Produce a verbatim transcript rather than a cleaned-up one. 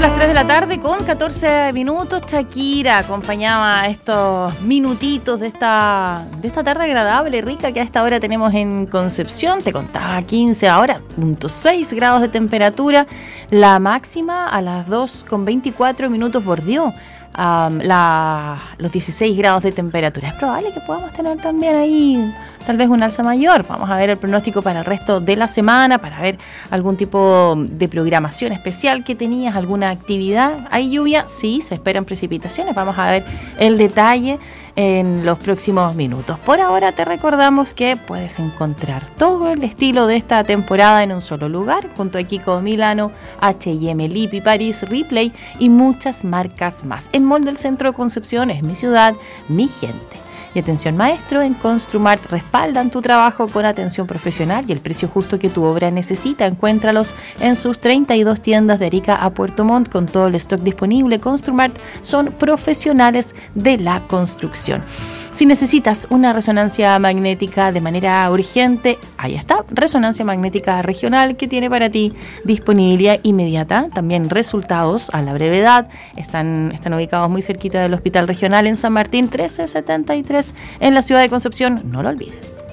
las tres de la tarde con catorce minutos. Shakira acompañaba estos minutitos de esta, de esta tarde agradable, rica que a esta hora tenemos en Concepción. Te contaba quince ahora, punto seis grados de temperatura. La máxima a las dos con veinticuatro minutos bordeó um, la, los dieciséis grados de temperatura. Es probable que podamos tener también ahí tal vez un alza mayor. Vamos a ver el pronóstico para el resto de la semana, para ver algún tipo de programación especial que tenías, alguna actividad. ¿Hay lluvia? Sí, se esperan precipitaciones. Vamos a ver el detalle en los próximos minutos. Por ahora te recordamos que puedes encontrar todo el estilo de esta temporada en un solo lugar, junto a Kiko Milano, H y M, Lipi, París, Ripley y muchas marcas más. En Mall del Centro de Concepción es mi ciudad, mi gente. Y atención maestro, en Construmart respaldan tu trabajo con atención profesional y el precio justo que tu obra necesita. Encuéntralos en sus treinta y dos tiendas de Arica a Puerto Montt con todo el stock disponible. Construmart son profesionales de la construcción. Si necesitas una resonancia magnética de manera urgente, ahí está, Resonancia Magnética Regional, que tiene para ti disponibilidad inmediata, también resultados a la brevedad. Están, están ubicados muy cerquita del Hospital Regional en San Martín, trece setenta y tres en la ciudad de Concepción. No lo olvides.